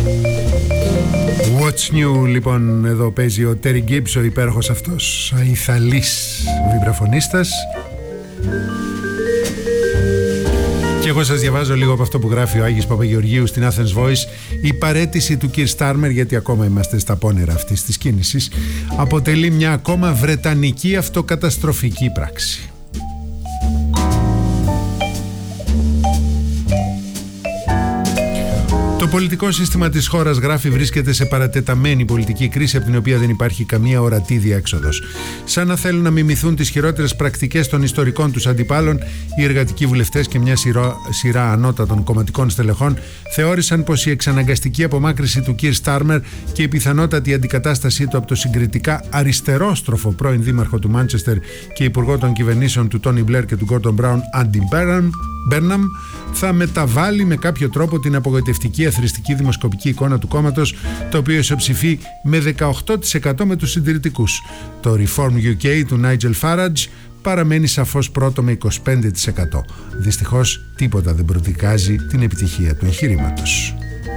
What's New, λοιπόν, εδώ παίζει ο Terry Gibbs, ο υπέροχος αυτός αϊθαλής βιμπραφωνίστας. Και εγώ σας διαβάζω λίγο από αυτό που γράφει ο Άγης Παπαγεωργίου στην Athens Voice. Η παραίτηση του Keir Starmer, γιατί ακόμα είμαστε στα πόνερα αυτής της κίνησης, αποτελεί μια ακόμα βρετανική αυτοκαταστροφική πράξη. Το πολιτικό σύστημα της χώρας, γράφει, βρίσκεται σε παρατεταμένη πολιτική κρίση από την οποία δεν υπάρχει καμία ορατή διέξοδος. Σαν να θέλουν να μιμηθούν τις χειρότερες πρακτικές των ιστορικών τους αντιπάλων, οι εργατικοί βουλευτές και μια σειρά ανώτατων κομματικών στελεχών θεώρησαν πως η εξαναγκαστική απομάκρυση του Keir Starmer και η πιθανότατη αντικατάστασή του από το συγκριτικά αριστερόστροφο πρώην δήμαρχο του Μάντσεστερ και υπουργό των κυβερνήσεων του Τόνι Μπλερ και του Γκόρντον Μπράουν, Άντι Μπέρναμ, θα μεταβάλει με κάποιο τρόπο την απογοητευτική αθροιστική δημοσκοπική εικόνα του κόμματος, το οποίο ισοψηφεί με 18% με τους συντηρητικούς. Το Reform UK του Nigel Farage παραμένει σαφώς πρώτο με 25%. Δυστυχώς τίποτα δεν προδικάζει την επιτυχία του εγχειρήματος.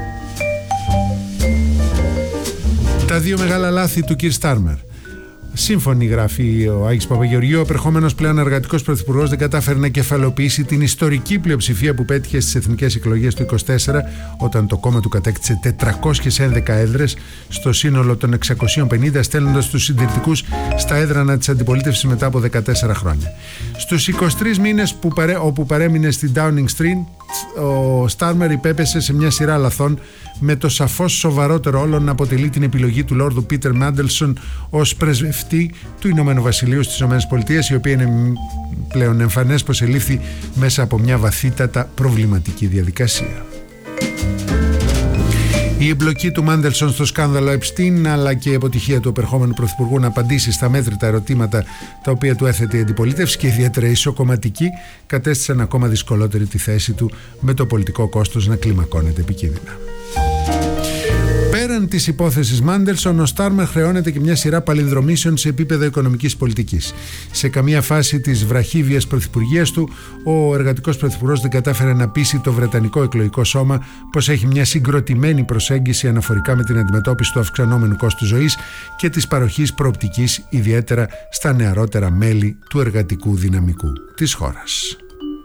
Τα δύο μεγάλα λάθη του Keir Starmer. Σύμφωνοι, γράφει ο Άγης Παπαγεωργίου, ο επερχόμενος πλέον εργατικός πρωθυπουργός δεν κατάφερε να κεφαλοποιήσει την ιστορική πλειοψηφία που πέτυχε στις εθνικές εκλογές του 2024, όταν το κόμμα του κατέκτησε 411 έδρες στο σύνολο των 650, στέλνοντας τους συντηρητικούς στα έδρανα της αντιπολίτευσης μετά από 14 χρόνια. Στους 23 μήνες όπου παρέμεινε στην Downing Street, ο Στάρμερ υπέπεσε σε μια σειρά λαθών, με το σαφώς σοβαρότερο όλων να αποτελεί την επιλογή του Λόρδου Πίτερ Μάντελσον ως πρεσβευτή του Ηνωμένου Βασιλείου στις ΗΠΑ, η οποία είναι πλέον εμφανές πως ελήφθη μέσα από μια βαθύτατα προβληματική διαδικασία. Η εμπλοκή του Μάντελσον στο σκάνδαλο Epstein, αλλά και η αποτυχία του επερχόμενου πρωθυπουργού να απαντήσει στα μέτρητα ερωτήματα τα οποία του έθετε η αντιπολίτευση και ιδιαίτερα η ισοκομματική, κατέστησαν ακόμα δυσκολότερη τη θέση του, με το πολιτικό κόστος να κλιμακώνεται επικίνδυνα. Πέραν της υπόθεσης Μάντελσον, ο Στάρμερ χρεώνεται και μια σειρά παλινδρομήσεων σε επίπεδο οικονομικής πολιτικής. Σε καμία φάση της βραχύβιας πρωθυπουργίας του, ο εργατικός πρωθυπουργός δεν κατάφερε να πείσει το Βρετανικό εκλογικό σώμα πως έχει μια συγκροτημένη προσέγγιση αναφορικά με την αντιμετώπιση του αυξανόμενου κόστου ζωής και της παροχής προοπτικής, ιδιαίτερα στα νεαρότερα μέλη του εργατικού δυναμικού της χώρας.